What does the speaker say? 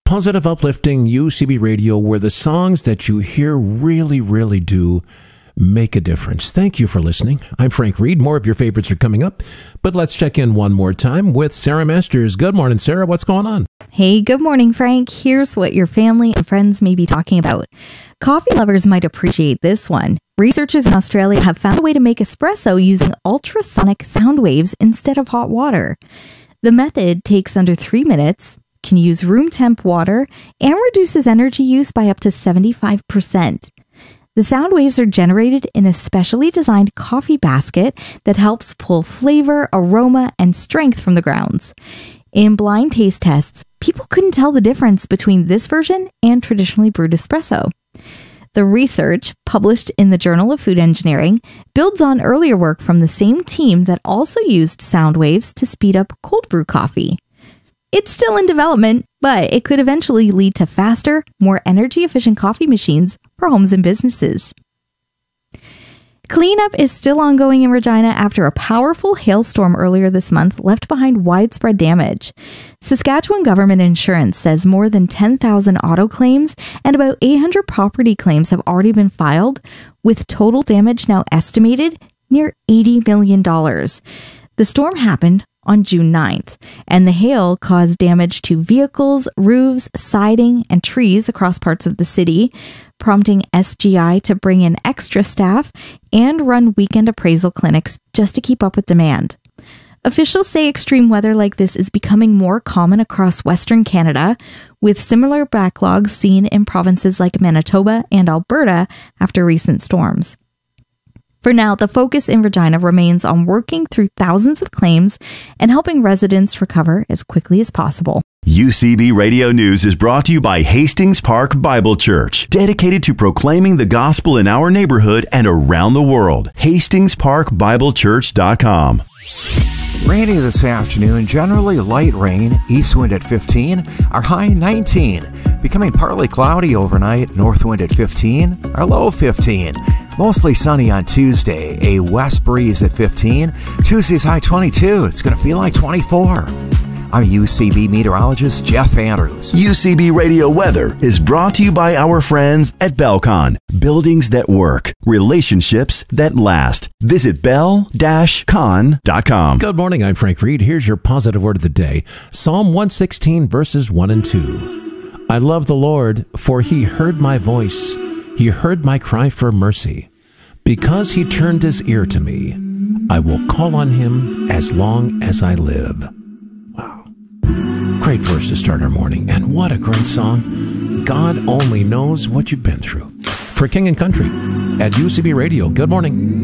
Positive, uplifting UCB Radio, where the songs that you hear really, really do make a difference. Thank you for listening. I'm Frank Reed. More of your favorites are coming up, but let's check in one more time with Sarah Masters. Good morning, Sarah. What's going on? Hey, good morning, Frank. Here's what your family and friends may be talking about. Coffee lovers might appreciate this one. Researchers in Australia have found a way to make espresso using ultrasonic sound waves instead of hot water. The method takes under 3 minutes, can use room temp water, and reduces energy use by up to 75%. The sound waves are generated in a specially designed coffee basket that helps pull flavor, aroma, and strength from the grounds. In blind taste tests, people couldn't tell the difference between this version and traditionally brewed espresso. The research, published in the Journal of Food Engineering, builds on earlier work from the same team that also used sound waves to speed up cold brew coffee. It's still in development, but it could eventually lead to faster, more energy-efficient coffee machines for homes and businesses. Cleanup is still ongoing in Regina after a powerful hailstorm earlier this month left behind widespread damage. Saskatchewan Government Insurance says more than 10,000 auto claims and about 800 property claims have already been filed, with total damage now estimated near $80 million. The storm happened on June 9th, and the hail caused damage to vehicles, roofs, siding, and trees across parts of the city, prompting SGI to bring in extra staff and run weekend appraisal clinics just to keep up with demand. Officials say extreme weather like this is becoming more common across Western Canada, with similar backlogs seen in provinces like Manitoba and Alberta after recent storms. For now, the focus in Regina remains on working through thousands of claims and helping residents recover as quickly as possible. UCB Radio News is brought to you by Hastings Park Bible Church, dedicated to proclaiming the gospel in our neighborhood and around the world. HastingsParkBibleChurch.com. Rainy this afternoon, generally light rain, east wind at 15, our high 19. Becoming partly cloudy overnight, north wind at 15, our low 15. Mostly sunny on Tuesday, a west breeze at 15. Tuesday's high 22, it's going to feel like 24. I'm UCB meteorologist Jeff Andrews. UCB Radio Weather is brought to you by our friends at Belcon. Buildings that work, relationships that last. Visit bell-con.com. Good morning, I'm Frank Reed. Here's your positive word of the day. Psalm 116, verses 1 and 2. I love the Lord, for he heard my voice. He heard my cry for mercy. Because he turned his ear to me, I will call on him as long as I live. Wow. Great verse to start our morning. And what a great song. God only knows what you've been through. For King and Country at UCB Radio, good morning.